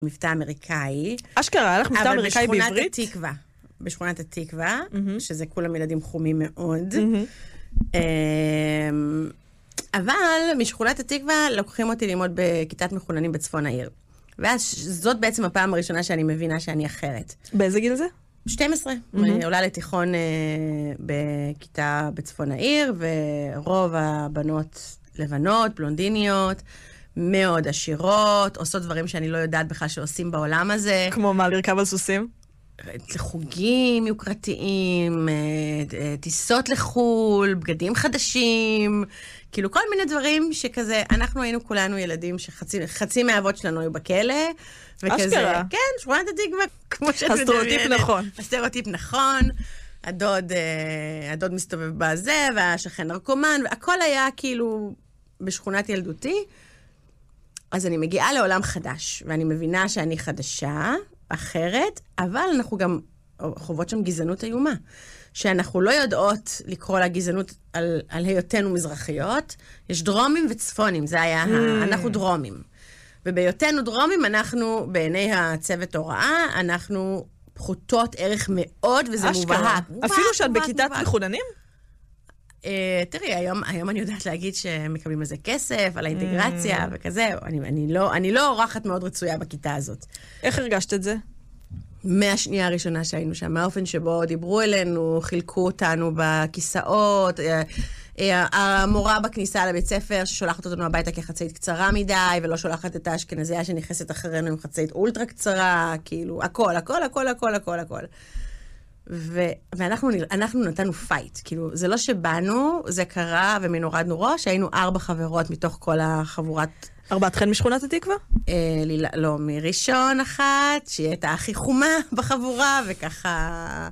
מבטא אמריקאי. אשכרה, היה לך מבטא אמריקאי בעברית? אבל בשכונת התקווה. בשכונת התקווה, שזה כולם ילדים חומים מאוד. אבל משכונת התקווה לוקחים אותי ללמוד בכיתת מחוננים בצפון העיר. וזאת בעצם הפעם הראשונה שאני מבינה שאני אחרת. באיזה גיל זה? 12. אני עולה לתיכון בכיתה בצפון העיר, ורוב הבנות לבנות, בלונדיניות, מאוד עשירות, עושות דברים שאני לא יודעת בכלל שעושים בעולם הזה. כמו מה, לרכב על סוסים? חוגים יוקרתיים, טיסות לחול, בגדים חדשים, כאילו כל מיני דברים שכזה, אנחנו היינו כולנו ילדים שחצי מהאבות שלנו היו בכלא, וכזה, אשכרה. כן, שכונת התקווה, כמו שאת הסטריאוטיפ נכון. הסטריאוטיפ נכון, הדוד מסתובב בזה, והשכן נרקומן, והכל היה כאילו בשכונת ילדותי. אז אני מגיעה לעולם חדש, ואני מבינה שאני חדשה, אחרת, אבל אנחנו גם חוות שם גזענות איומה, שאנחנו לא יודעות לקרוא לה גזענות על היותנו מזרחיות, יש דרומים וצפונים, זה היה, אנחנו דרומים. ובהיותנו דרומים, אנחנו, בעיני הצוות הוראה, אנחנו פחותות ערך מאוד, וזה מובהק. אפילו שאת בכיתת מחוננים? תראי, היום אני יודעת להגיד שמקבלים על זה כסף, על האינטגרציה וכזה, אני לא אורחת מאוד רצויה בכיתה הזאת. איך הרגשת את זה? מהשנייה הראשונה שהיינו שם, מהאופן שבו דיברו אלינו, חילקו אותנו בכיסאות, המורה בכניסה לבית ספר ששולחת אותנו הביתה כחצאית קצרה מדי, ולא שולחת את האשכנזייה שנכנסת אחרינו עם חצאית אולטרה קצרה, כאילו, הכל. ואנחנו נתנו פייט, כאילו, זה לא שבאנו, זה קרה ומין הורדנו ראש, היינו 4 חברות מתוך כל החבורת... 4 אתכן משכונת התקווה? לא, מראשון אחת, שהיא הייתה הכי חומה בחבורה, וככה...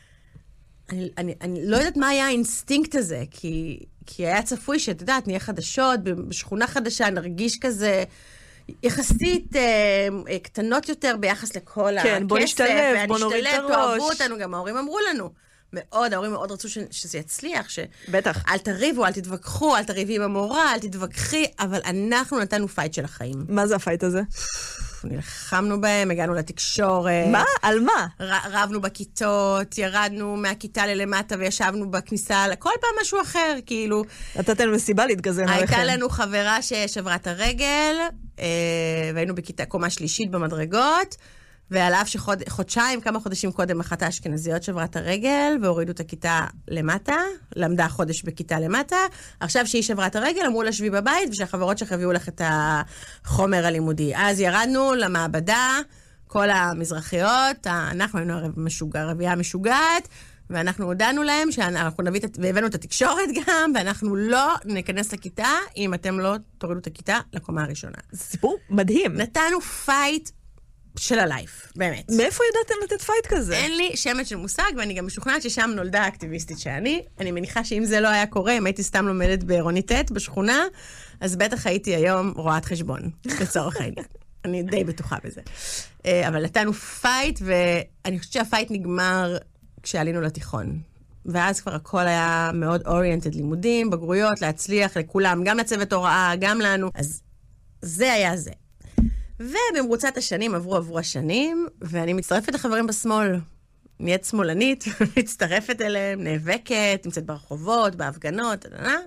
אני לא יודעת מה היה האינסטינקט הזה, כי היה צפוי שאת יודעת, נהיה חדשות, בשכונה חדשה נרגיש כזה... יחסית קטנות יותר ביחס לכל הכסף. כן, בוא נשתלב, בוא נוריד את הראש. תאהבו אותנו, גם ההורים אמרו לנו. ההורים מאוד רצו שזה יצליח. בטח. אל תריבו, אל תתווכחו, אל תריבי עם המורה, אל תתווכחי, אבל אנחנו נתנו פייט של החיים. מה זה הפייט הזה? נלחמנו בהם, הגענו לתקשורת. מה? על מה? רבנו בכיתות, ירדנו מהכיתה ללמטה וישבנו בכניסה, כל פעם משהו אחר, כאילו. נתתם מסיבה להתגזן עליכם. הייתה לנו חברה ששברה את הרגל, והיינו בכיתה קומה שלישית במדרגות, ועל אף שחודשיים, כמה חודשים קודם, אחת האשכנזיות שברה את הרגל, והורידו את הכיתה למטה, למדה חודש בכיתה למטה, עכשיו שהיא שברה את הרגל, אמרו לה שבי בבית, ושהחברות שלך הביאו לך את החומר הלימודי. אז ירדנו למעבדה, כל המזרחיות, אנחנו היינו רבייה משוגעת, ואנחנו הודענו להם שאנחנו נביא, והבאנו את התקשורת גם, ואנחנו לא ניכנס לכיתה, אם אתם לא תורידו את הכיתה לקומה הראשונה. זה סיפור מדהים. נתנו פייט של הלייף, באמת. מאיפה ידעתם לתת פייט כזה? אין לי שמץ של מושג, ואני גם משוכנעת ששם נולדה האקטיביסטית שאני. אני מניחה שאם זה לא היה קורה, אם הייתי סתם לומדת בעירוניטט בשכונה, אז בטח הייתי היום רואת חשבון, לצורך העניין. אני די בטוחה בזה. אבל נתנו פייט, ואני חושבת שהפייט נגמר כשעלינו לתיכון. ואז כבר הכל היה מאוד אוריינטד לימודים, בגרויות, להצליח לכולם, גם לצוות הוראה, גם לנו. אז זה היה זה. ובמרוצת השנים עברו השנים, ואני מצטרפת לחברים בשמאל. נהיית שמאלנית, מצטרפת אליהם, נאבקת, נמצאת ברחובות, בהפגנות,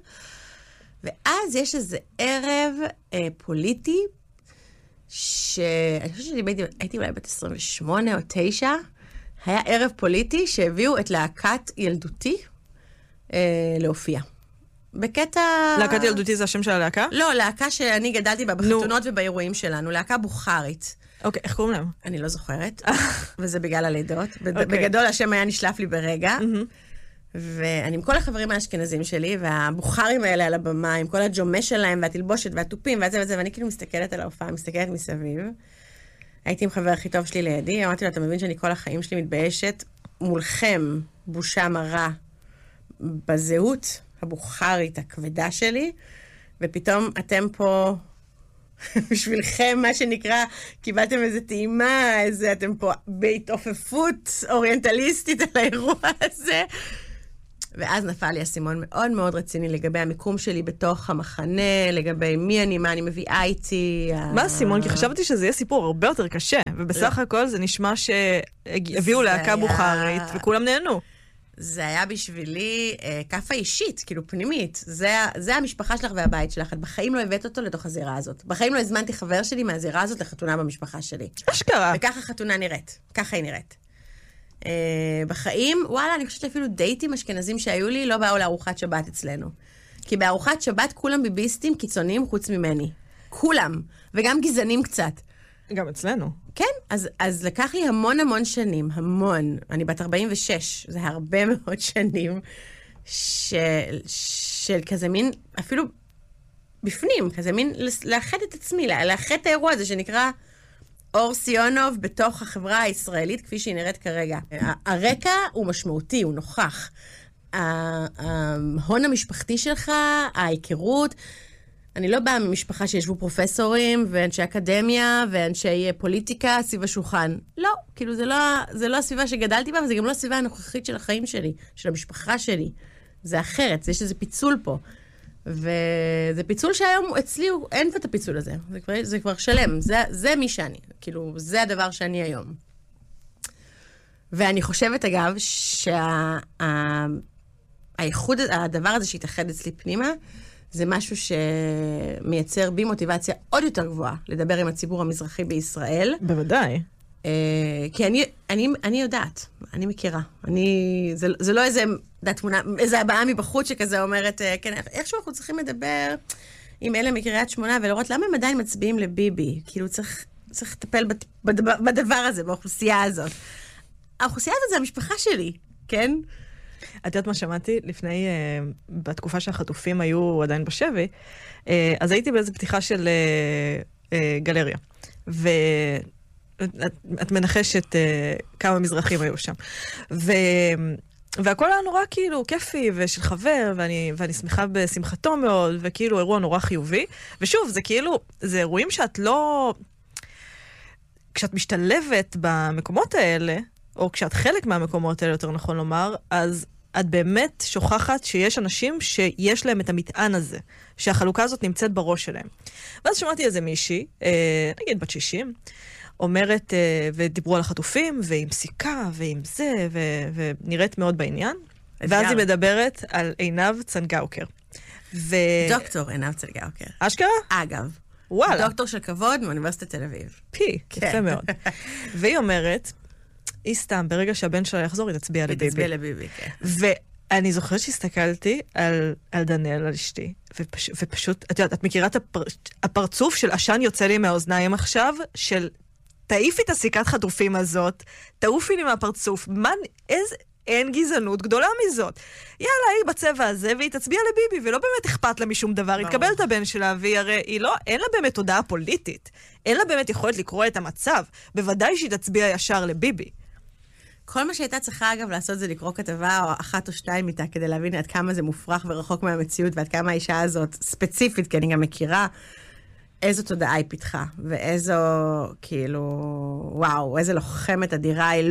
ואז יש איזה ערב פוליטי, שאני חושבת שהייתי אולי בת 28 או 9, היה ערב פוליטי שהביאו את להקת ילדותי להופיע. בקטע... להקת ילדותי זה השם של הלהקה? לא, להקה שאני גדלתי בה בחתונות ובאירועים שלנו, להקה בוכרית. אוקיי, איך קוראים להם? אני לא זוכרת, וזה בגלל הלידות. בגדול השם היה נשלף לי ברגע, ואני עם כל החברים האשכנזים שלי, והבוכרים האלה על הבמה, עם כל הג'ומה שלהם, והתלבושת והטופים, וזה, ואני כאילו מסתכלת על ההופעה, מסתכלת מסביב. הייתי עם חבר הכי טוב שלי לידי, אמרתי לו, אתה מבין שאני כל החיים שלי מתביישת מולכם בושה מרה בזהות הבוכרית הכבדה שלי, ופתאום אתם פה בשבילכם, מה שנקרא, קיבלתם איזו טעימה, אתם פה בהתעופפות אוריינטליסטית על האירוע הזה. ואז נפל לי הסימון מאוד מאוד רציני לגבי המיקום שלי בתוך המחנה, לגבי מי אני, מה אני מביאה איתי. מה הסימון? כי חשבתי שזה יהיה סיפור הרבה יותר קשה, ובסך הכל זה נשמע שהביאו להקה בוכרית, וכולם נהנו. זה היה בשבילי כפה אישית, כאילו פנימית. זה המשפחה שלך והבית שלך. את בחיים לא הבאת אותו לתוך הזירה הזאת. בחיים לא הזמנתי חבר שלי מהזירה הזאת לחתונה במשפחה שלי. אשכרה. וככה חתונה נראית. ככה היא נראית. בחיים, וואלה, אני חושבת אפילו דייטים אשכנזים שהיו לי, לא באו לארוחת שבת אצלנו. כי בארוחת שבת כולם ביביסטים קיצוניים חוץ ממני. כולם. וגם גזענים קצת. גם אצלנו. כן, אז לקח לי המון המון שנים, המון. אני בת 46, זה הרבה מאוד שנים, של כזה מין, אפילו בפנים, כזה מין לאחד את עצמי, לאחד את האירוע הזה שנקרא אור סיונוב בתוך החברה הישראלית, כפי שהיא נראית כרגע. הרקע הוא משמעותי, הוא נוכח. ההון המשפחתי שלך, ההיכרות, אני לא באה ממשפחה שישבו פרופסורים ואנשי אקדמיה ואנשי פוליטיקה סביב השולחן. לא, כאילו זה לא הסביבה שגדלתי בה, וזה גם לא הסביבה הנוכחית של החיים שלי, של המשפחה שלי. זה אחרת, יש איזה פיצול פה. וזה פיצול שהיום אצלי אין פה את הפיצול הזה. זה כבר שלם, זה מי שאני. כאילו, זה הדבר שאני היום. ואני חושבת, אגב, הדבר הזה שהתאחד אצלי פנימה, זה משהו שמייצר בי מוטיבציה עוד יותר גבוהה לדבר עם הציבור המזרחי בישראל. בוודאי. כי אני יודעת, אני מכירה. זה לא איזה הבעה מבחוץ שכזה אומרת, כן, איכשהו אנחנו צריכים לדבר עם אלה מקריית שמונה, ולראות למה הם עדיין מצביעים לביבי. כאילו צריך לטפל בדבר הזה, באוכלוסייה הזאת. האוכלוסייה הזאת זה המשפחה שלי, כן? את יודעת מה שמעתי? לפני, בתקופה שהחטופים היו עדיין בשבי, אז הייתי באיזו פתיחה של גלריה. ואת מנחשת כמה מזרחים היו שם. והכל היה נורא כאילו כיפי ושל חבר, ואני שמחה בשמחתו מאוד, וכאילו אירוע נורא חיובי. ושוב, זה כאילו, זה אירועים שאת לא... כשאת משתלבת במקומות האלה, או כשאת חלק מהמקומות האלה, יותר נכון לומר, אז את באמת שוכחת שיש אנשים שיש להם את המטען הזה, שהחלוקה הזאת נמצאת בראש שלהם. ואז שמעתי איזה מישהי, נגיד בת 60, אומרת, ודיברו על החטופים, ועם סיכה, ועם זה, ונראית מאוד בעניין. ואז היא מדברת על עינב צנגאוקר. דוקטור עינב צנגאוקר. אשכרה? אגב. וואלה. דוקטור של כבוד מאוניברסיטת תל אביב. יפה מאוד. והיא אומרת, היא סתם, ברגע שהבן שלה יחזור, היא תצביע לביבי. היא תצביע לביבי, כן. ואני זוכרת שהסתכלתי על דניאל, על אשתי, ופשוט, את יודעת, את מכירה את הפרצוף של עשן יוצא לי מהאוזניים עכשיו, של תעיפי את הסיכת חטופים הזאת, תעופי לי מהפרצוף, אין גזענות גדולה מזאת. יאללה, היא בצבע הזה, והיא תצביע לביבי, ולא באמת אכפת לה משום דבר. היא תקבל את הבן שלה, והיא הרי, אין לה באמת תודעה פוליטית. אין לה באמת יכולת לקרוא את המצב. בוודאי שהיא תצביע ישר לביבי. כל מה שהייתה צריכה, אגב, לעשות זה לקרוא כתבה או אחת או שתיים איתה, כדי להבין עד כמה זה מופרך ורחוק מהמציאות, ועד כמה האישה הזאת ספציפית, כי אני גם מכירה איזו תודעה היא פיתחה, ואיזו, כאילו, וואו, איזו לוחמת אדירה היא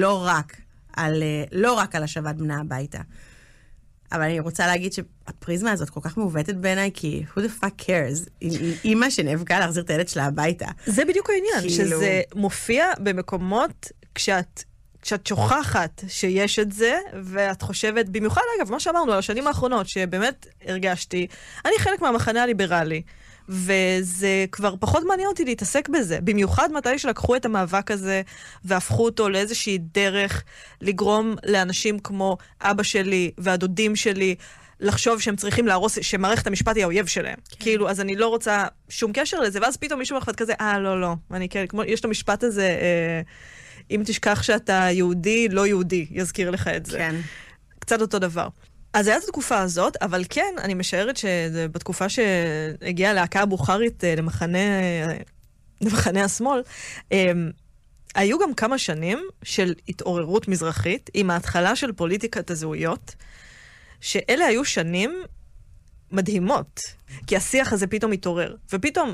לא רק על השבת בנה הביתה. אבל אני רוצה להגיד שהפריזמה הזאת כל כך מעוותת בעיניי, כי who the fuck cares? היא אימא שנאבקה להחזיר את הילד שלה הביתה. זה בדיוק העניין, שזה מופיע במקומות כשאת שוכחת שיש את זה, ואת חושבת, במיוחד אגב, מה שאמרנו על השנים האחרונות, שבאמת הרגשתי, אני חלק מהמחנה הליברלי, וזה כבר פחות מעניין אותי להתעסק בזה. במיוחד מתי שלקחו את המאבק הזה, והפכו אותו לאיזושהי דרך לגרום לאנשים כמו אבא שלי והדודים שלי, לחשוב שהם צריכים להרוס, שמערכת המשפט היא האויב שלהם. כן. כאילו, אז אני לא רוצה שום קשר לזה, ואז פתאום מישהו מחפת כזה, לא. אני כן, כמו, יש את המשפט הזה, אם תשכח שאתה יהודי, לא יהודי, יזכיר לך את זה. כן. קצת אותו דבר. אז הייתה את התקופה הזאת, אבל כן, אני משערת שבתקופה שהגיעה להקה הבוכרית למחנה השמאל, היו גם כמה שנים של התעוררות מזרחית, עם ההתחלה של פוליטיקת הזהויות, שאלה היו שנים מדהימות. כי השיח הזה פתאום מתעורר. ופתאום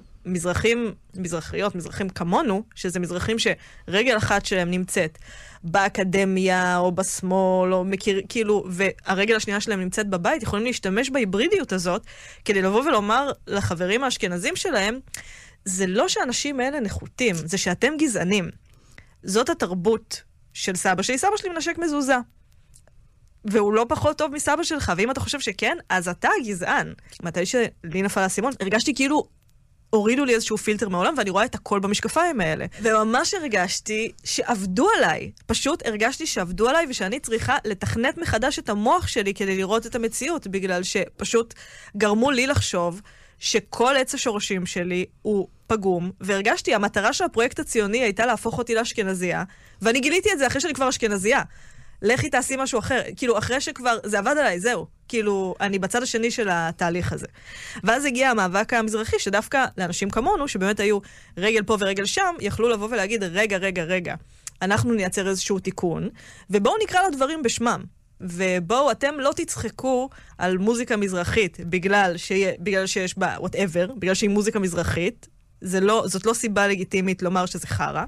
מזרחים כמונו, שזה מזרחים שרגל אחת שלהם נמצאת באקדמיה או בשמאל, או כאילו, והרגל השנייה שלהם נמצאת בבית, יכולים להשתמש בהיברידיות הזאת, כדי לבוא ולומר לחברים האשכנזים שלהם, זה לא שאנשים האלה נחותים, זה שאתם גזענים. זאת התרבות של סבא שלי. סבא שלי מנשק מזוזה. והוא לא פחות טוב מסבא שלך, ואם אתה חושב שכן, אז אתה גזען. מתי שלי נפל האסימון, הרגשתי כאילו הורידו לי איזשהו פילטר מהעולם, ואני רואה את הכל במשקפיים האלה. וממש הרגשתי שעבדו עליי. פשוט הרגשתי שעבדו עליי, ושאני צריכה לתכנת מחדש את המוח שלי כדי לראות את המציאות, בגלל שפשוט גרמו לי לחשוב שכל עץ השורשים שלי הוא פגום, והרגשתי, המטרה של הפרויקט הציוני הייתה להפוך אותי לאשכנזייה, ואני גיליתי את זה אחרי שאני כבר אשכנזייה. לכי תעשי משהו אחר, כאילו אחרי שכבר, זה עבד עליי, זהו. כאילו, אני בצד השני של התהליך הזה. ואז הגיע המאבק המזרחי, שדווקא לאנשים כמונו, שבאמת היו רגל פה ורגל שם, יכלו לבוא ולהגיד, רגע, אנחנו נייצר איזשהו תיקון, ובואו נקרא לדברים בשמם. ובואו, אתם לא תצחקו על מוזיקה מזרחית, בגלל שיש בה, whatever, בגלל שהיא מוזיקה מזרחית, זאת לא סיבה לגיטימית לומר שזה חרה,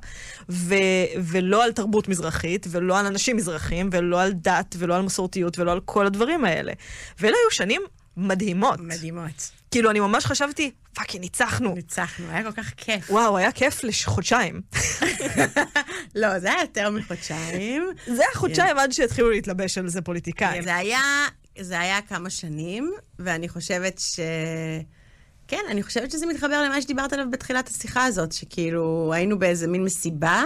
ולא על תרבות מזרחית, ולא על אנשים מזרחים, ולא על דת, ולא על מסורתיות, ולא על כל הדברים האלה. ואלה היו שנים מדהימות. מדהימות. כאילו, אני ממש חשבתי, פאקי, ניצחנו, היה כל כך כיף. וואו, היה כיף לחודשיים. לא, זה היה יותר מחודשיים. זה היה חודשיים עד שהתחילו להתלבש על זה פוליטיקאים. זה היה כמה שנים, ואני חושבת כן, אני חושבת שזה מתחבר למה שדיברת עליו בתחילת השיחה הזאת, שכאילו היינו באיזה מין מסיבה,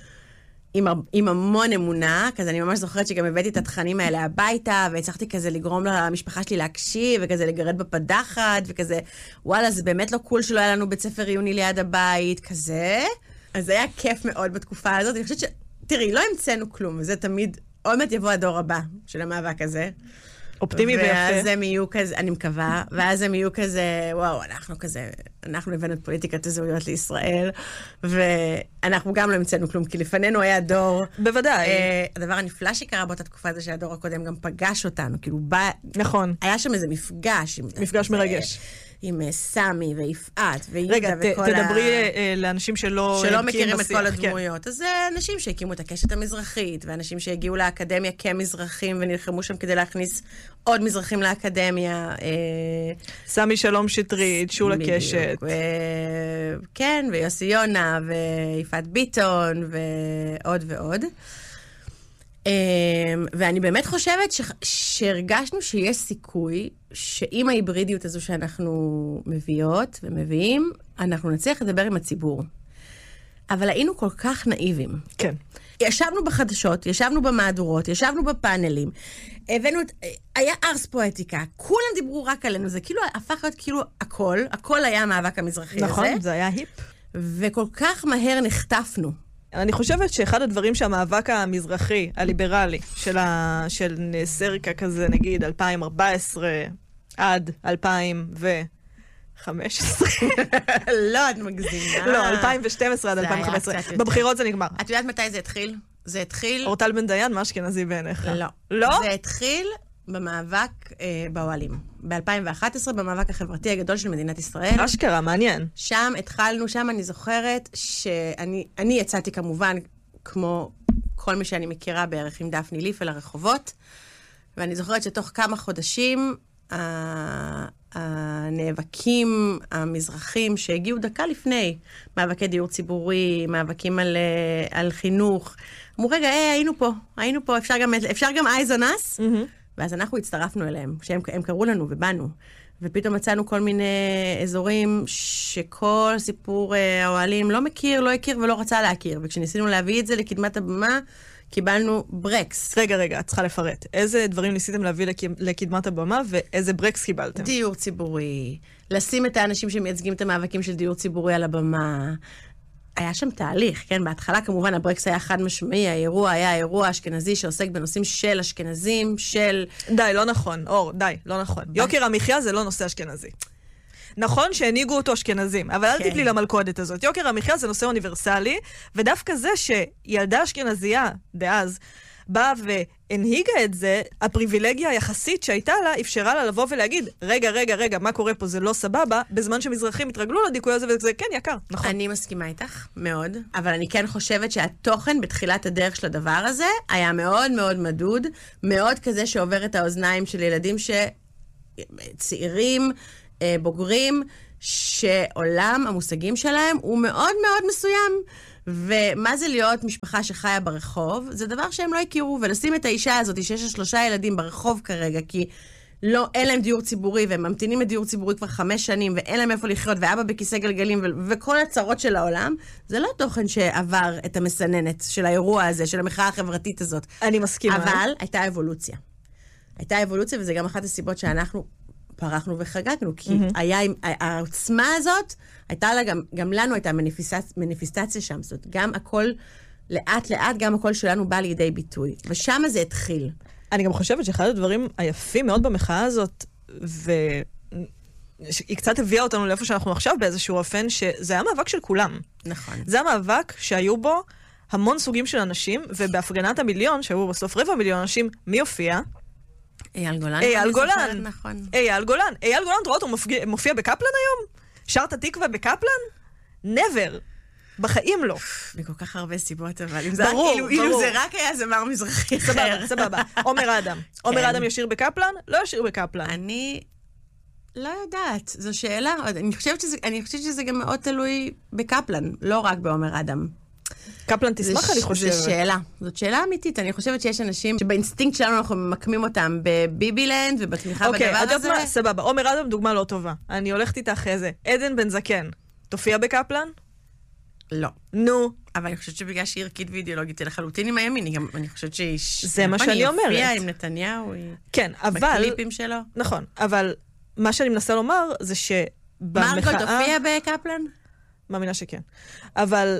עם המון אמונה, כזה אני ממש זוכרת שגם הבאתי את התכנים האלה הביתה, והצלחתי כזה לגרום למשפחה שלי להקשיב, וכזה לגרד בפדחת, וכזה, וואלה, זה באמת לא קול שלא היה לנו בית ספר עיוני ליד הבית, כזה. אז זה היה כיף מאוד בתקופה הזאת. אני חושבת תראי, לא המצאנו כלום, וזה תמיד, עוד מעט יבוא הדור הבא של המאבק הזה. אופטימי ויפה. ואז הם יהיו כזה, אני מקווה, ואז הם יהיו כזה, וואו, אנחנו הבאנו את פוליטיקת הזהויות לישראל, ואנחנו גם לא המצאנו כלום, כי לפנינו היה דור. בוודאי. הדבר הנפלא שקרה באותה תקופה זה שהדור הקודם גם פגש אותנו, כאילו בא... נכון. היה שם איזה מפגש. מפגש מרגש. עם סמי ויפעת ויהודה רגע, תדברי לאנשים שלא מכירים את כל הדמויות. אז זה אנשים שהקימו את הקשת המזרחית, ואנשים שהגיעו לאקדמיה כמזרחים, ונלחמו שם כדי להכניס עוד מזרחים לאקדמיה. סמי שלום שטרית, שולה קשת. כן, ויוסי יונה, ויפעת ביטון, ועוד ועוד. ואני באמת חושבת שהרגשנו שיש סיכוי שעם ההיברידיות הזו שאנחנו מביאות ומביאים, אנחנו נצליח לדבר עם הציבור. אבל היינו כל כך נאיבים. כן. ישבנו בחדשות, ישבנו במהדורות, ישבנו בפאנלים, הבאנו, היה ארס פואטיקה, כולם דיברו רק עלינו, זה כאילו הפך להיות כאילו הכל היה המאבק המזרחי הזה. נכון, זה היה היפ. וכל כך מהר נחטפנו. אני חושבת שאחד הדברים שהמאבק המזרחי, הליברלי, של סרקה כזה, נגיד, 2014 עד 2015. לא, את מגזימה. לא, 2012 עד 2015. בבחירות זה נגמר. את יודעת מתי זה התחיל? זה התחיל... אורטל בן דיין, מה אשכנזי בעיניך? לא. לא? זה התחיל במאבק באוהלים. ב-2011, במאבק החברתי הגדול של מדינת ישראל. אשכרה, מעניין. שם התחלנו, שם אני זוכרת שאני יצאתי כמובן, כמו כל מי שאני מכירה בערך עם דפני ליף אל הרחובות, ואני זוכרת שתוך כמה חודשים, הנאבקים המזרחים שהגיעו דקה לפני, מאבקי דיור ציבורי, מאבקים על חינוך, אמרו, רגע, היינו פה, אפשר גם eyes on us? ואז אנחנו הצטרפנו אליהם, שהם קראו לנו ובאנו, ופתאום מצאנו כל מיני אזורים שכל סיפור האוהלים לא מכיר, לא הכיר ולא רצה להכיר, וכשניסינו להביא את זה לקדמת הבמה, קיבלנו ברקס. רגע, את צריכה לפרט. איזה דברים ניסיתם להביא לקדמת הבמה, ואיזה ברקס קיבלתם? דיור ציבורי, לשים את האנשים שמייצגים את המאבקים של דיור ציבורי על הבמה. היה שם תהליך, כן? בהתחלה כמובן הברקס היה חד משמעי, האירוע היה אירוע אשכנזי שעוסק בנושאים של אשכנזים, של... די, לא נכון. אור, די, לא נכון. יוקר המחיה זה לא נושא אשכנזי. נכון שהנהיגו אותו אשכנזים, אבל אל תיפלי למלכודת הזאת. יוקר המחיה זה נושא אוניברסלי, ודווקא זה שילדה אשכנזייה דאז באה והנהיגה את זה, הפריבילגיה היחסית שהייתה לה, אפשרה לה לבוא ולהגיד, רגע, מה קורה פה, זה לא סבבה, בזמן שמזרחים התרגלו לדיכוי הזה, וזה כן יקר, נכון. אני מסכימה איתך, מאוד, אבל אני כן חושבת שהתוכן בתחילת הדרך של הדבר הזה, היה מאוד מאוד מדוד, מאוד כזה שעובר את האוזניים של ילדים צעירים, בוגרים, שעולם המושגים שלהם הוא מאוד מאוד מסוים. ומה זה להיות משפחה שחיה ברחוב? זה דבר שהם לא הכירו, ולשים את האישה הזאת, שיש לה 3 ילדים ברחוב כרגע, כי אין להם דיור ציבורי, והם ממתינים לדיור ציבורי כבר 5 שנים, ואין להם איפה לחיות, ואבא בכיסא גלגלים, וכל הצרות של העולם, זה לא תוכן שעבר את המסננת של האירוע הזה, של המחאה החברתית הזאת. אני מסכימה. אבל הייתה אבולוציה. הייתה אבולוציה, וזה גם אחת הסיבות שאנחנו פרחנו וחגגנו, כי העוצמה הזאת, הייתה לה, גם לנו הייתה מניפיסטציה שם, זאת גם הכל, לאט, גם הכל שלנו בא לידי ביטוי. ושם זה התחיל. אני גם חושבת שאחד הדברים היפים מאוד במחאה הזאת, והיא קצת הביאה אותנו לאיפה שאנחנו עכשיו באיזשהו אופן, שזה היה מאבק של כולם. נכון. זה המאבק שהיו בו המון סוגים של אנשים, ובהפגנת המיליון, שהיו בסוף 250,000 אנשים, מי הופיע? אייל גולן. אייל גולן. נכון. אייל גולן, אתה רואה אותו מופיע בקפלן היום? שר את התקווה בקפלן? never. בחיים לא. בכל כך הרבה סיבות, אבל ברור. אילו זה רק היה זמר מזרחי אחר. סבבה. עומר אדם. עומר אדם ישיר בקפלן? לא ישיר בקפלן. אני לא יודעת. זו שאלה. אני חושבת שזה גם מאוד תלוי בקפלן, לא רק בעומר אדם. קפלן תשמח, אני חושבת. זו שאלה. זאת שאלה אמיתית. אני חושבת שיש אנשים שבאינסטינקט שלנו אנחנו ממקמים אותם בביבילנד ובתמיכה בדבר הזה. אוקיי, סבבה. עומר אדם דוגמה לא טובה. אני הולכת איתך אחרי זה. עדן בן זקן. תופיע בקפלן? לא. נו. אבל אני חושבת שבגלל שהיא ערכית ואידיאולוגית לחלוטין עם הימין, אני חושבת שהיא... זה מה שאני אומרת. היא הופיעה עם נתניהו, כן, אבל... בקליפים שלו. נכון, אבל מה שאני מנסה לומר זה שבמחאה... מרגול תופיע בקפלן? מאמינה שכן. אבל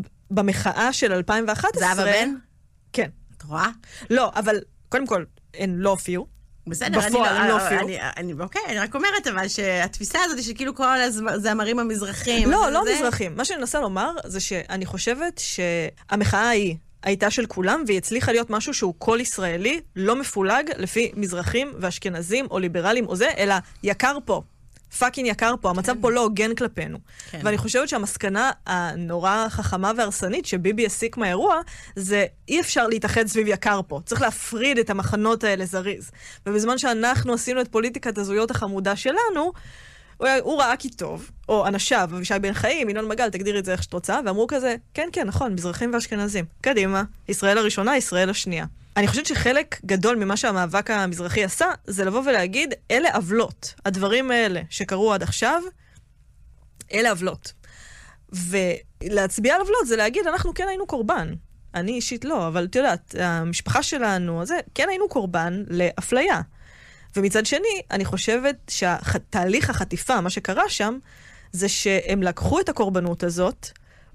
במחאה של 2011... זהבה בן? כן. את רואה? לא, אבל קודם כל, הן לא הופיעו. בסדר, בפועל הם לא הופיעו. אוקיי, אני רק אומרת, אבל שהתפיסה הזאת היא שכאילו כל הזמרים המזרחים. לא מזרחים. מה שאני מנסה לומר זה שאני חושבת שהמחאה הייתה של כולם, והיא הצליחה להיות משהו שהוא כל ישראלי, לא מפולג לפי מזרחים ואשכנזים או ליברלים או זה, אלא יקר פה. פאקינג יקר פה, המצב פה לא הוגן כלפינו. ואני חושבת שהמסקנה הנורא חכמה והרסנית שביבי הסיק מהאירוע, זה אי אפשר להתאחד סביב יקר פה. צריך להפריד את המחנות האלה זריז. ובזמן שאנחנו עשינו את פוליטיקת הזויות החמודה שלנו, הוא ראה כי טוב, או אנשיו, אבישי בן חיים, ינון מגל, תגדירי את זה איך שאת רוצה, ואמרו כזה, כן, נכון, מזרחים ואשכנזים. קדימה, ישראל הראשונה, ישראל השנייה. אני חושבת שחלק גדול ממה שהמאבק המזרחי עשה, זה לבוא ולהגיד, אלה עוולות. הדברים האלה שקרו עד עכשיו, אלה עוולות. ולהצביע על עוולות זה להגיד, אנחנו כן היינו קורבן. אני אישית לא, אבל את יודעת, המשפחה שלנו, כן היינו קורבן לאפליה. ומצד שני, אני חושבת שהתהליך החטיפה, מה שקרה שם, זה שהם לקחו את הקורבנות הזאת,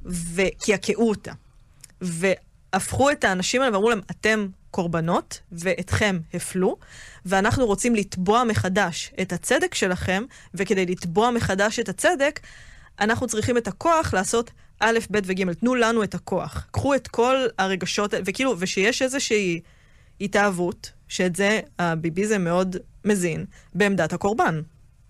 וקעקעו אותה. והפכו את האנשים האלה ואמרו להם, אתם קורבנות, ואתכם הפלו, ואנחנו רוצים לתבוע מחדש את הצדק שלכם, וכדי לתבוע מחדש את הצדק, אנחנו צריכים את הכוח לעשות א', ב' וג'. תנו לנו את הכוח. קחו את כל הרגשות, וכאילו, ושיש איזושהי התאהבות, שאת זה, הביביזם מאוד מזין, בעמדת הקורבן.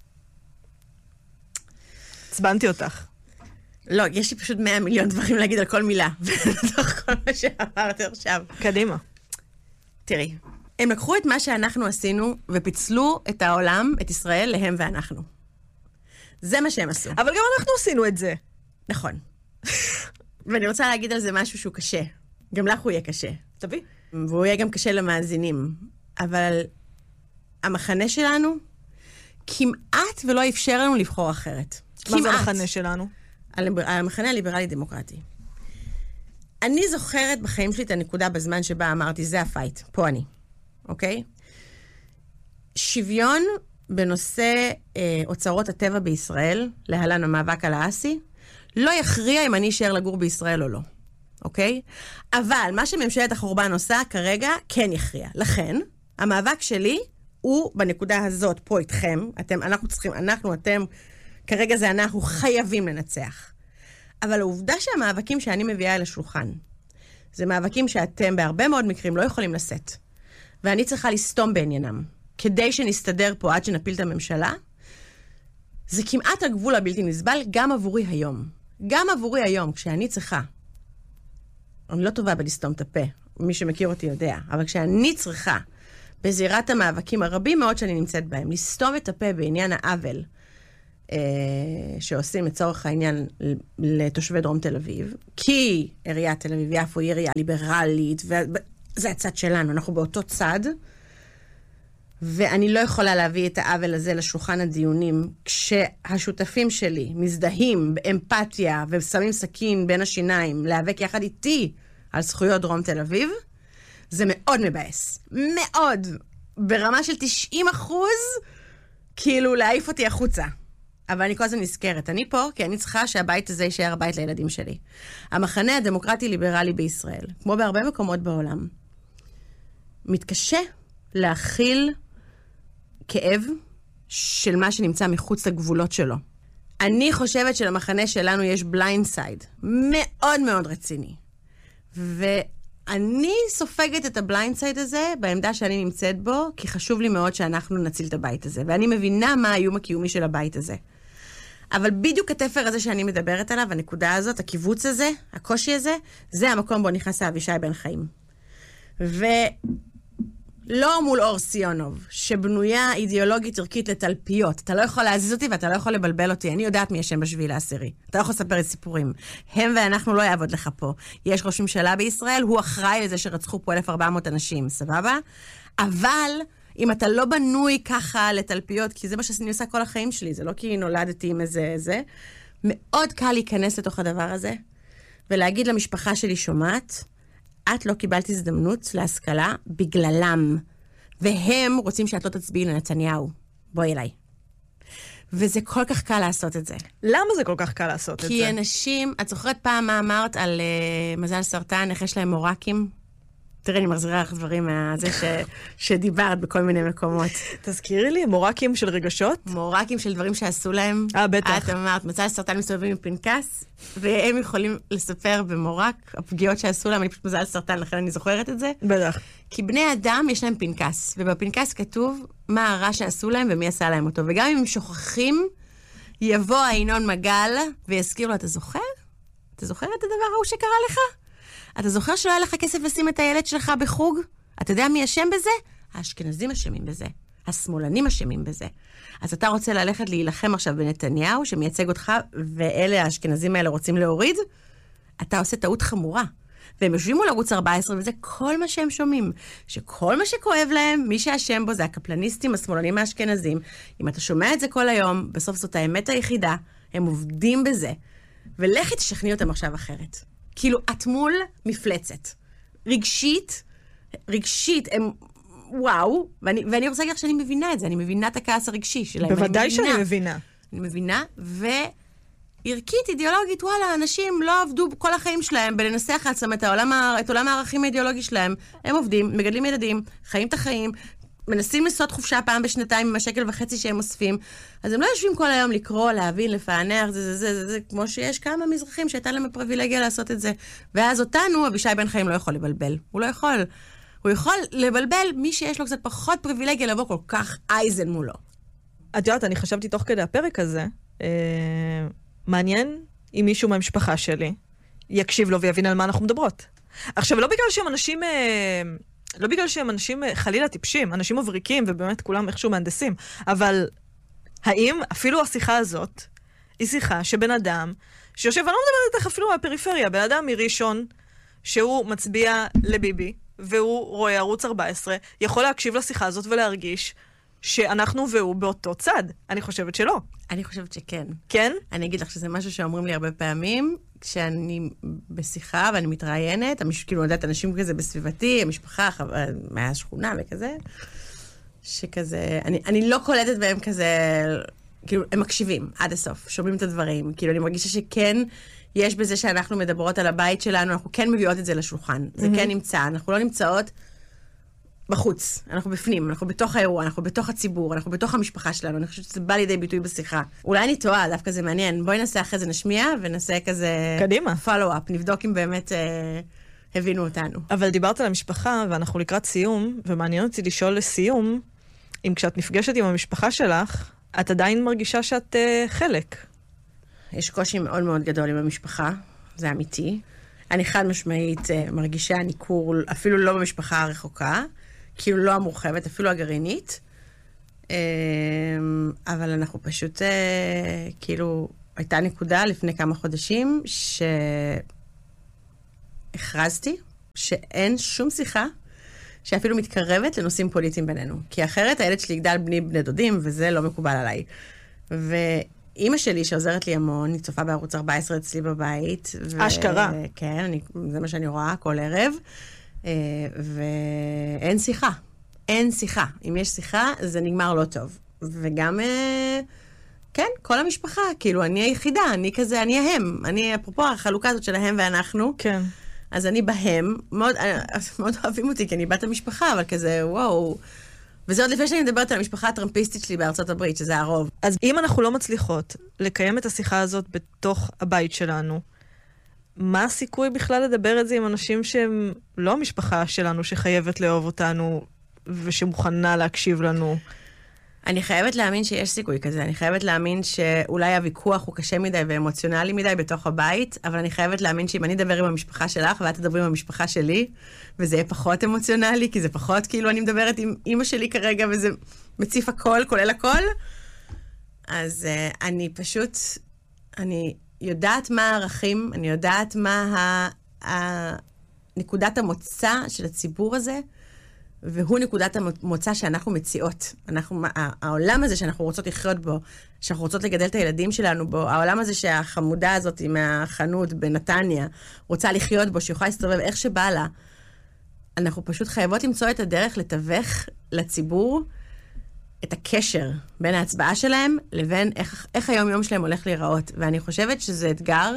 צבנתי אותך. לא, יש לי פשוט 100 מיליון דברים להגיד על כל מילה, בתוך כל מה שאמרת עכשיו. קדימה. תראי, הם לקחו את מה שאנחנו עשינו, ופיצלו את העולם, את ישראל, להם ואנחנו. זה מה שהם עשו. אבל גם אנחנו עשינו את זה. נכון. ואני רוצה להגיד על זה משהו שהוא קשה. גם לך הוא יהיה קשה. תביא. והוא יהיה גם קשה למאזינים. אבל המחנה שלנו כמעט ולא אפשר לנו לבחור אחרת. מה זה המחנה שלנו? המחנה הליברלי-דמוקרטי. אני זוכרת בחיים שלי את הנקודה בזמן שבה אמרתי, זה הפייט, פה אני. אוקיי? שוויון בנושא אוצרות הטבע בישראל, להלן המאבק על האסי, לא יכריע אם אני אשאר לגור בישראל או לא. אוקיי? אבל מה שממשלת החורבן עושה כרגע כן יכריע. לכן, המאבק שלי הוא בנקודה הזאת, פה איתכם, אתם, כרגע זה אנחנו חייבים לנצח. אבל העובדה שהמאבקים שאני מביאה אל השולחן, זה מאבקים שאתם בהרבה מאוד מקרים לא יכולים לשאת. ואני צריכה לסתום בעניינם. כדי שנסתדר פה עד שנפיל את הממשלה, זה כמעט הגבול הבלתי נסבל גם עבורי היום. גם עבורי היום, כשאני צריכה. אני לא טובה בלסתום את הפה, מי שמכיר אותי יודע, אבל כשאני צריכה, בזירת המאבקים הרבים מאוד שאני נמצאת בהם, לסתום את הפה בעניין העוול, שעושים לצורך העניין לתושבי דרום תל אביב, כי עיריית תל אביב יפו היא עירייה ליברלית, וזה הצד שלנו, אנחנו באותו צד, ואני לא יכולה להביא את העוול הזה לשולחן הדיונים, כשהשותפים שלי מזדהים באמפתיה ושמים סכין בין השיניים, להיאבק יחד איתי על זכויות דרום תל אביב, זה מאוד מבאס. מאוד. ברמה של 90%, כאילו להעיף אותי החוצה. אבל אני כל הזמן נזכרת. אני פה כי אני צריכה שהבית הזה יישאר הבית לילדים שלי. המחנה הדמוקרטי-ליברלי בישראל, כמו בהרבה מקומות בעולם, מתקשה להכיל כאב של מה שנמצא מחוץ לגבולות שלו. אני חושבת שלמחנה שלנו יש בליינד סייד מאוד מאוד רציני. ואני סופגת את הבליינד סייד הזה בעמדה שאני נמצאת בו, כי חשוב לי מאוד שאנחנו נציל את הבית הזה. ואני מבינה מה האיום הקיומי של הבית הזה. אבל בדיוק התפר הזה שאני מדברת עליו, הנקודה הזאת, הקיבוץ הזה, הקושי הזה, זה המקום בו נכנס אבישי בן חיים. לא מול אור סיונוב, שבנויה אידיאולוגית ערכית לתלפיות. אתה לא יכול להזיז אותי ואתה לא יכול לבלבל אותי. אני יודעת מי ישם בשביל העשירי. אתה לא יכול לספר את סיפורים. הם ואנחנו לא יעבוד לך פה. יש ראש ממשלה בישראל, הוא אחראי לזה שרצחו פה 1,400 אנשים, סבבה? אבל אם אתה לא בנוי ככה לתלפיות, כי זה מה שאני עושה כל החיים שלי, זה לא כי נולדתי עם איזה, מאוד קל להיכנס לתוך הדבר הזה, ולהגיד למשפחה שלי שומעת, את לא קיבלת הזדמנות להשכלה בגללם, והם רוצים שאת לא תצביעי לנתניהו. בואי אליי. וזה כל כך קל לעשות את זה. למה זה כל כך קל לעשות את זה? כי אנשים, את זוכרת פעם מה אמרת על מזל סרטן, איך יש להם מורקים? תראי, אני מחזירה לך דברים מהזה שדיברת בכל מיני מקומות. תזכירי לי, מורקים של רגשות? מורקים של דברים שעשו להם. בטח. את אמרת, מזל סרטן מסתובבים עם פנקס, והם יכולים לספר במורק, הפגיעות שעשו להם, אני פשוט מזל סרטן, לכן אני זוכרת את זה. בטח. כי בני אדם יש להם פנקס, ובפנקס כתוב מה הרע שעשו להם ומי עשה להם אותו. וגם אם הם שוכחים, יבוא העינון מגל ויזכיר לו, אתה זוכר? אתה זוכר את הדבר ההוא שקרה לך? אתה זוכר שלא היה לך כסף לשים את הילד שלך בחוג? אתה יודע מי אשם בזה? האשכנזים אשמים בזה. השמאלנים אשמים בזה. אז אתה רוצה ללכת להילחם עכשיו בנתניהו, שמייצג אותך, ואלה האשכנזים האלה רוצים להוריד? אתה עושה טעות חמורה. והם יושבים מול ערוץ 14, וזה כל מה שהם שומעים. שכל מה שכואב להם, מי שאשם בו זה הקפלניסטים, השמאלנים האשכנזים. אם אתה שומע את זה כל היום, בסוף זאת האמת היחידה, הם עובדים בזה. ולכי תשכנעי אותם עכשיו אחרת. כאילו, את מול מפלצת. רגשית, הם, וואו, ואני רוצה להגיד לך שאני מבינה את זה, אני מבינה את הכעס הרגשי שלהם. בוודאי שאני מבינה. אני מבינה, וערכית, אידיאולוגית, וואלה, אנשים לא עבדו כל החיים שלהם בלנסח לעצמם את עולם הערכים האידיאולוגי שלהם. הם עובדים, מגדלים ילדים, חיים את החיים, מנסים לעשות חופשה פעם בשנתיים עם $1.50 שהם אוספים, אז הם לא יושבים כל היום לקרוא, להבין, לפענח, זה, כמו שיש כמה מזרחים שהייתה להם הפריבילגיה לעשות את זה. ואז אותנו, אבישי בן חיים לא יכול לבלבל. הוא לא יכול. הוא יכול לבלבל מי שיש לו קצת פחות פריבילגיה לבוא כל כך אייזן מולו. את יודעת, אני חשבתי תוך כדי הפרק הזה, מעניין אם מישהו מהמשפחה שלי יקשיב לו ויבין על מה אנחנו מדברות. עכשיו, לא בגלל שהם אנשים חלילה טיפשים, אנשים מבריקים, ובאמת כולם איכשהו מהנדסים, אבל האם אפילו השיחה הזאת היא שיחה שבן אדם, שיושב, אני לא מדברת איתך אפילו מהפריפריה, בן אדם מראשון, שהוא מצביע לביבי, והוא רואה ערוץ 14, יכול להקשיב לשיחה הזאת ולהרגיש שאנחנו והוא באותו צד. אני חושבת שלא. אני חושבת שכן. כן? אני אגיד לך שזה משהו שאומרים לי הרבה פעמים, כשאני בשיחה ואני מתראיינת, כאילו יודעת אנשים כזה בסביבתי, המשפחה, מהשכונה וכזה, שכזה, אני לא קולטת בהם כזה, כאילו הם מקשיבים עד הסוף, שומעים את הדברים, כאילו אני מרגישה שכן, יש בזה שאנחנו מדברות על הבית שלנו, אנחנו כן מביאות את זה לשולחן, זה כן נמצא, אנחנו לא נמצאות בחוץ, אנחנו בפנים, אנחנו בתוך האירוע, אנחנו בתוך הציבור, אנחנו בתוך המשפחה שלנו, אני חושבת שזה בא לידי ביטוי בשיחה. אולי אני טועה, דווקא זה מעניין, בואי נעשה אחרי זה נשמיע, ונעשה כזה קדימה. פולו-אפ, נבדוק אם באמת הבינו אותנו. אבל דיברת על המשפחה, ואנחנו לקראת סיום, ומעניין אותי לשאול לסיום, אם כשאת נפגשת עם המשפחה שלך, את עדיין מרגישה שאת חלק. יש קושי מאוד מאוד גדול עם המשפחה, זה אמיתי. אני חד משמעית מרגישה ניכור, אפילו לא במשפחה הרחוקה, כאילו לא המורחבת, אפילו הגרעינית. אבל אנחנו פשוט, כאילו, הייתה נקודה לפני כמה חודשים, שהכרזתי שאין שום שיחה שאפילו מתקרבת לנושאים פוליטיים בינינו. כי אחרת הילד שלי יגדל בני דודים, וזה לא מקובל עליי. ואימא שלי, שעוזרת לי המון, היא צופה בערוץ 14 אצלי בבית. אשכרה. כן, זה מה שאני רואה כל ערב. ואין שיחה. אין שיחה. אם יש שיחה, זה נגמר לא טוב. וגם, כן, כל המשפחה, כאילו, אני היחידה, אני כזה, אני ההם. אני, אפרופו, החלוקה הזאת של ההם ואנחנו. כן. אז אני בהם, מאוד אוהבים אותי, כי אני בת המשפחה, אבל כזה, וואו. וזה עוד לפני שאני מדברת על המשפחה הטראמפיסטית שלי בארצות הברית, שזה הרוב. אז אם אנחנו לא מצליחות לקיים את השיחה הזאת בתוך הבית שלנו, מה הסיכוי בכלל לדבר את זה עם אנשים שהם לא המשפחה שלנו, שחייבת לאהוב אותנו, ושמוכנה להקשיב לנו? אני חייבת להאמין שיש סיכוי כזה. אני חייבת להאמין שאולי הוויכוח הוא קשה מדי ואמוציונלי מדי בתוך הבית, אבל אני חייבת להאמין שאם אני אדבר עם המשפחה שלך, ואת תדברי עם המשפחה שלי, וזה יהיה פחות אמוציונלי, כי זה פחות כאילו אני מדברת עם אמא שלי כרגע, וזה מציף הכל, כולל הכל, אז אני פשוט, אני יודעת מה הערכים, אני יודעת מה נקודת המוצא של הציבור הזה, והוא נקודת המוצא שאנחנו מציעות. העולם הזה שאנחנו רוצות לחיות בו, שאנחנו רוצות לגדל את הילדים שלנו בו, העולם הזה שהחמודה הזאת מהחנות בנתניה רוצה לחיות בו, שיוכל להסתובב איך שבא לה, אנחנו פשוט חייבות למצוא את הדרך לתווך לציבור את הקשר בין ההצבעה שלהם לבין איך היום-יום שלהם הולך להיראות. ואני חושבת שזה אתגר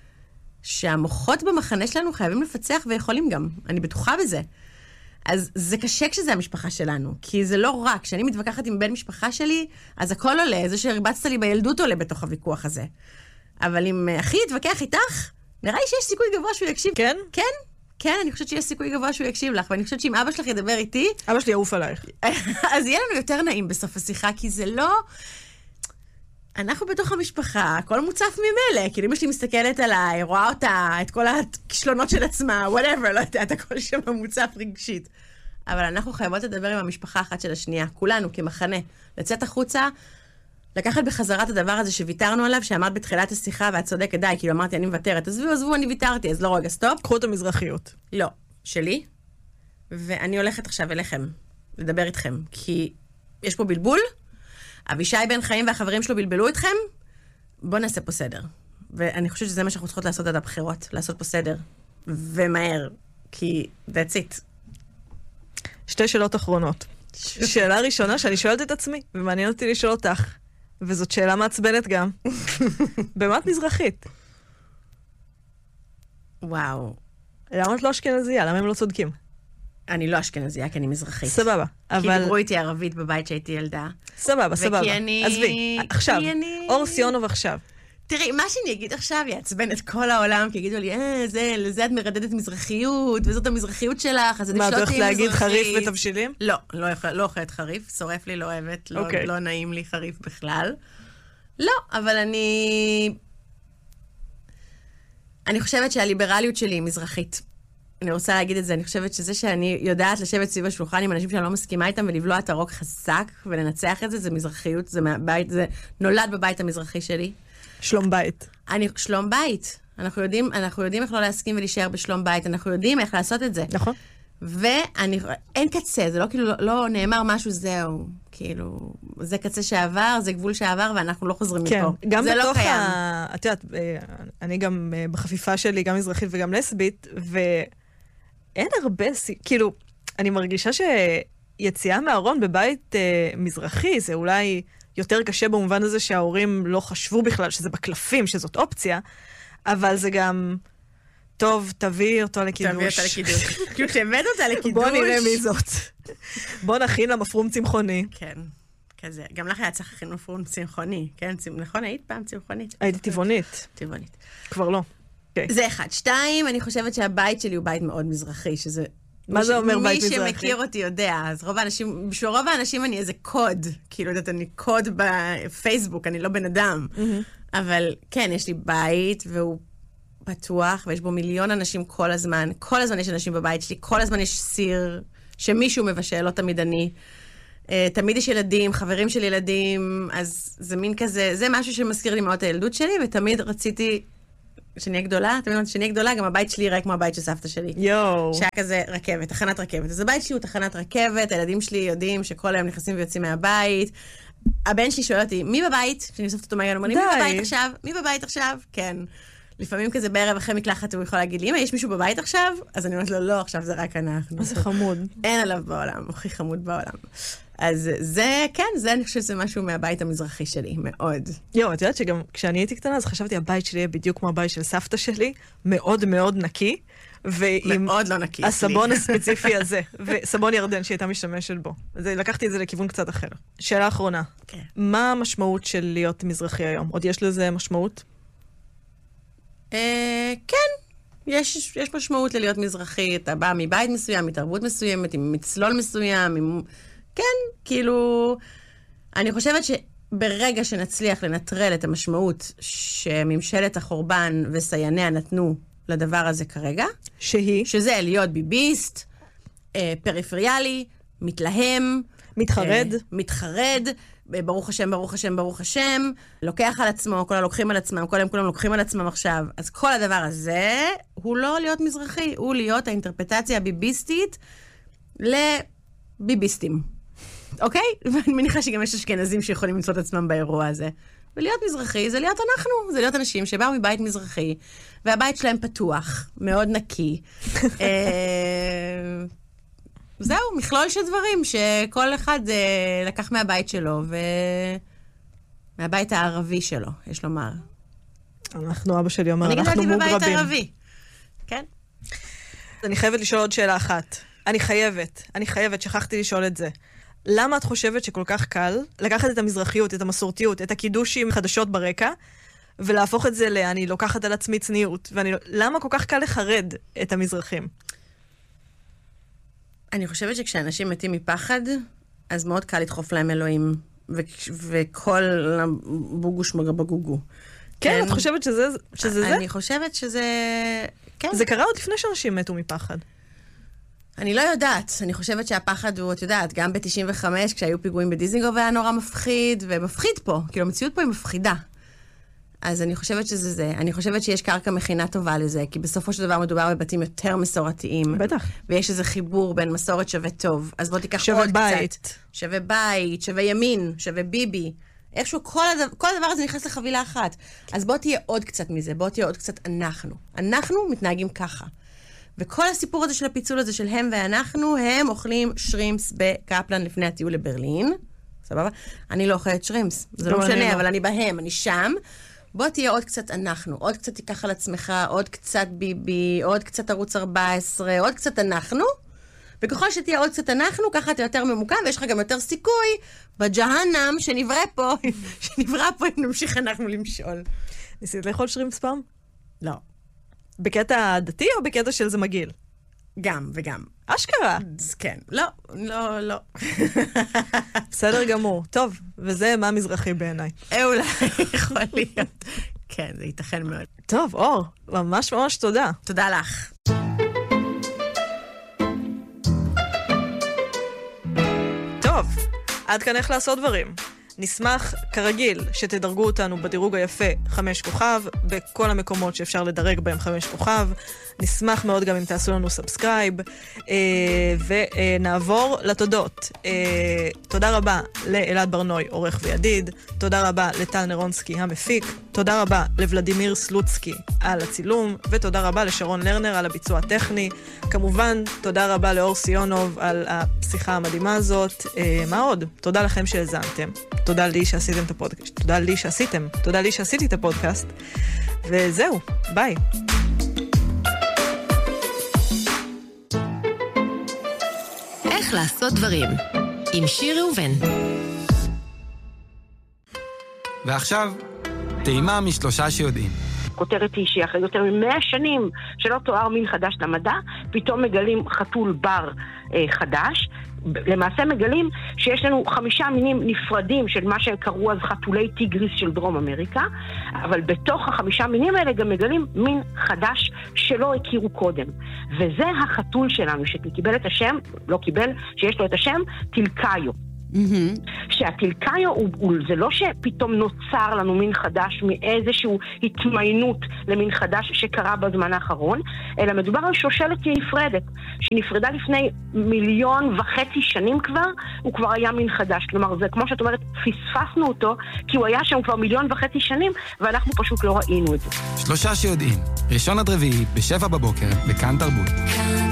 שהמוחות במחנה שלנו חייבים לפצח ויכולים גם. אני בטוחה בזה. אז זה קשה כשזה המשפחה שלנו, כי זה לא רק, כשאני מתווכחת עם בן משפחה שלי, אז הכל עולה, זה שהרבצת לי בילדות עולה בתוך הוויכוח הזה. אבל אם אחי יתווכח איתך, נראה לי שיש סיכוי גבוה שהוא יקשיב. כן? כן, כן, אני חושבת שיש סיכוי גבוה שהוא יקשיב לך, ואני חושבת שאם אבא שלך ידבר איתי... אבא שלי יעוף עלייך. אז יהיה לנו יותר נעים בסוף השיחה, כי זה לא... אנחנו בתוך המשפחה, הכל מוצף ממלא, כאילו אמא שלי מסתכלת עליי, רואה אותה, את כל הכישלונות של עצמה, whatever, לא יודעת, הכל שם מוצף רגשית. אבל אנחנו חייבות לדבר עם המשפחה אחת של השנייה, כולנו כמחנה, לצאת החוצה, לקחת בחזרה את הדבר הזה שוויתרנו עליו, שאמרת בתחילת השיחה, ואת צודקת, די, כאילו אמרתי, אני מוותרת, עזבו, אני ויתרתי, אז לא רגע, סטופ. קחו את המזרחיות. לא, שלי, ואני הולכת עכשיו אליכם, לדבר איתכם, כי יש פה בלבול, אבישי בן חיים והחברים שלו בלבלו אתכם, בואו נעשה פה סדר. ואני חושבת שזה מה שאנחנו צריכות לעשות עד הבחירות, לעשות פה סדר, ומהר, כי that's it. שתי שאלות אחרונות. שאלה ראשונה שאני שואלת את עצמי, ומעניין אותי לשאול אותך, וזאת שאלה מעצבנת גם. במה את מזרחית? וואו. למה את לא אשכנזייה? למה הם לא צודקים? אני לא אשכנזייה, כי אני מזרחית. סבבה. כי דיברו איתי ערבית בבית שהייתי ילדה. סבבה. וכי אני... עזבי, עכשיו. אור סיונוב עכשיו. תראי, מה שאני אגיד עכשיו יעצבן את כל העולם, כי יגידו לי, לזה את מרדדת מזרחיות, וזאת המזרחיות שלך, אז אני מה, את הולכת להגיד מזרחית. חריף ותבשילים? לא אוכלת חריף, שורף לי, לא אוהבת, לא נעים לי חריף בכלל. לא, אבל אני חושבת שהליברליות שלי היא מזרחית. אני רוצה להגיד את זה, אני חושבת שזה שאני יודעת לשבת סביב השולחן עם אנשים שאני לא מסכימה איתם, ולבלוע את הרוק חזק, ולנצח את זה, זה מזרחיות, זה נולד בבית המזרחי שלי. שלום בית. שלום בית. אנחנו יודעים איך לא להסכים ולהישאר בשלום בית, אנחנו יודעים איך לעשות את זה. נכון. אין קצה, זה לא כאילו, לא נאמר משהו, זהו. כאילו, זה קצה שעבר, זה גבול שעבר, ואנחנו לא חוזרים מפה. כן, גם זה לא בתוך קיים. את יודעת, אני גם בחפיפה שלי, גם מזרחית וגם לסבית, ואין הרבה, כאילו, אני מרגישה שיציאה מהארון בבית מזרחי, זה אולי יותר קשה במובן הזה שההורים לא חשבו בכלל שזה בקלפים, שזאת אופציה, אבל זה גם... טוב, תביא אותו לקידוש. תביא אותה לקידוש. כאילו, כשהבאת אותה לקידוש... בוא נראה מי זאת. בוא נכין למפרום צמחוני. כן, כזה. גם לך היה צריך להכין מפרום צמחוני, כן? נכון, היית פעם צמחונית? הייתי טבעונית. טבעונית. כבר לא. זה אחד. 2, אני חושבת שהבית שלי הוא בית מאוד מזרחי, שזה... מה זה אומר בית מזרחי? מי שמכיר אותי יודע, אז בשביל רוב האנשים אני איזה קוד, כאילו, יודעת, אני קוד בפייסבוק, אני לא בן אדם. אבל כן, יש לי בית, והוא פתוח, ויש בו מיליון אנשים כל הזמן יש אנשים בבית שלי, כל הזמן יש סיר שמישהו מבשל, לא תמיד אני. תמיד יש ילדים, חברים של ילדים, אז זה מין כזה, זה משהו שמזכיר לי מאוד את הילדות שלי, ותמיד רציתי שנהיה גדולה, שנהיה גדולה, גם הבית שלי יראה כמו הבית של סבתא שלי. שהיה כזה רכבת, תחנת רכבת. אז הבית שלי הוא תחנת רכבת, הילדים שלי יודעים שכל היום נכנסים ויוצאים מהבית. הבן שלי שואל אותי, מי בבית? כשאני אוספת אותו מהגן, מי בבית עכשיו? מי בבית עכשיו? כן. לפעמים כזה בערב אחרי מקלחת הוא יכול להגיד לי, אמא, יש מישהו בבית עכשיו? אז אני אומרת לו, לא, עכשיו זה רק אנחנו. זה חמוד. אין עליו בעולם, הכי חמוד בעולם. אז זה, כן, זה אני חושבת שזה משהו מהבית המזרחי שלי, מאוד. את יודעת שגם כשאני הייתי קטנה, אז חשבתי, הבית שלי יהיה בדיוק כמו הבית של סבתא שלי, מאוד מאוד נקי, מאוד לא נקי. הסבון הספציפי הזה, וסבון ירדן שהייתה משתמשת בו. אז לקחתי את זה לכיוון קצת אחר. שאלה אחרונה. כן. מה המשמעות של להיות מזרחי היום? עוד יש לזה משמעות? כן. יש משמעות ללהיות מזרחי. אתה בא מבית מסוים, מתרבות מסוימת, עם מצלול מסוים, כן, כאילו, אני חושבת שברגע שנצליח לנטרל את המשמעות שממשלת החורבן וסייניה נתנו לדבר הזה כרגע, שזה להיות ביביסט, פריפריאלי, מתלהם, מתחרד, ברוך השם, ברוך השם, ברוך השם, לוקח על עצמו, כולם לוקחים על עצמם, כולם לוקחים על עצמם עכשיו. אז כל הדבר הזה הוא לא להיות מזרחי, הוא להיות האינטרפטציה הביביסטית לביביסטים. אוקיי? ואני מניחה שגם יש אשכנזים שיכולים למצוא את עצמם באירוע הזה. ולהיות מזרחי זה להיות אנחנו, זה להיות אנשים שבאו מבית מזרחי, והבית שלהם פתוח, מאוד נקי. זהו, מכלול של דברים שכל אחד לקח מהבית שלו, מהבית הערבי שלו, יש לומר. אבא שלי אומר, אנחנו מוגרבים. אני גדלתי בבית הערבי. כן. אני חייבת לשאול עוד שאלה אחת. אני חייבת, שכחתי לשאול את זה. למה את חושבת שכל כך קל לקחת את המזרחיות, את המסורתיות, את הקידושים חדשות ברקע, ולהפוך את זה אני לוקחת על עצמי צניעות, למה כל כך קל לחרד את המזרחים? אני חושבת שכשאנשים מתים מפחד, אז מאוד קל לדחוף להם אלוהים, וכל בוגוש בגוגו. כן, את חושבת שזה זה? אני חושבת שזה... כן. זה קרה עוד לפני שאנשים מתו מפחד. אני לא יודעת, אני חושבת שהפחד הוא, את יודעת, גם ב-95, כשהיו פיגועים בדיזינגוף היה נורא מפחיד, ומפחיד פה, כאילו המציאות פה היא מפחידה. אז אני חושבת שזה זה. אני חושבת שיש קרקע מכינה טובה לזה, כי בסופו של דבר מדובר בבתים יותר מסורתיים. בטח. ויש איזה חיבור בין מסורת שווה טוב. אז בוא תיקח עוד קצת. שווה בית, שווה ימין, שווה ביבי. איכשהו כל הדבר הזה נכנס לחבילה אחת. אז בוא תהיה עוד קצת מזה, בוא תהיה עוד קצת אנחנו. אנחנו מתנהגים ככה. וכל הסיפור הזה של הפיצול הזה של הם ואנחנו, הם אוכלים שרימפס בקפלן לפני הטיול לברלין. סבבה? אני לא אוכלת שרימפס. זה לא משנה, אבל אני בהם, אני שם. בוא תהיה עוד קצת אנחנו, עוד קצת תיקח על עצמך, עוד קצת ביבי, עוד קצת ערוץ 14, עוד קצת אנחנו. וככל שתהיה עוד קצת אנחנו, ככה אתה יותר ממוקם, ויש לך גם יותר סיכוי בג'הנם שנברא פה אם נמשיך אנחנו למשול. ניסית לאכול שרימפס פעם? לא. בקטע דתי או בקטע של זה מגעיל? גם וגם. אשכרה? כן. לא. בסדר גמור. טוב, וזה מה מזרחי בעיניי. אולי יכול להיות. כן, זה ייתכן מאוד. טוב, אור, ממש ממש תודה. תודה לך. טוב, עד כאן איך לעשות דברים. נשמח, כרגיל, שתדרגו אותנו בדירוג היפה 5 כוכב, בכל המקומות שאפשר לדרג בהם 5 כוכב. נשמח מאוד גם אם תעשו לנו סאבסקרייב, ונעבור לתודות. תודה רבה לאלעד ברנוי, עורך וידיד. תודה רבה לטל נרונסקי, המפיק. תודה רבה לוולדימיר סלוצקי על הצילום, ותודה רבה לשרון לרנר על הביצוע הטכני. כמובן, תודה רבה לאור סיונוב על השיחה המדהימה הזאת. מה עוד? תודה לכם שהזנתם. תודה לי שעשיתם את הפודקאסט. תודה לי שעשיתי את הפודקאסט. וזהו, ביי. איך לעשות דברים עם שיר ראובן. ועכשיו, טעימה משלושה שיודעים. הכותרת היא שאחרי יותר מ100 שנים שלא תואר מין חדש למדע, פתאום מגלים חתול בר חדש. למעשה מגלים שיש לנו 5 מינים נפרדים של מה שקראו אז חתולי טיגריס של דרום אמריקה, אבל בתוך ה5 מינים האלה גם מגלים מין חדש שלא הכירו קודם. וזה החתול שלנו שקיבל את השם, לא קיבל, שיש לו את השם, טילקאיו. שהטילקאיו זה לא שפתאום נוצר לנו מין חדש מאיזשהו התמיינות למין חדש שקרה בזמן האחרון, אלא מדובר על שושלת נפרדת, שנפרדה לפני 1.5 מיליון שנים כבר, הוא כבר היה מין חדש. כלומר, זה כמו שאת אומרת, פספסנו אותו, כי הוא היה שם כבר 1.5 מיליון שנים, ואנחנו פשוט לא ראינו את זה. 3 שיודעים, 1 עד 4, ב7 בבוקר, בכאן תרבות.